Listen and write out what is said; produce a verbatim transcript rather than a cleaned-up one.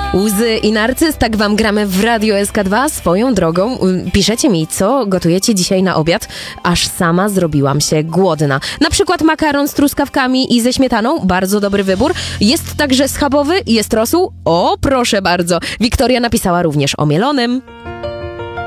Łzy i narcyz, tak wam gramy w Radio S K dwa. Swoją drogą piszecie mi, co gotujecie dzisiaj na obiad, aż sama zrobiłam się głodna. Na przykład makaron z truskawkami i ze śmietaną, bardzo dobry wybór. Jest także schabowy, jest rosół, o proszę bardzo. Wiktoria napisała również o mielonym.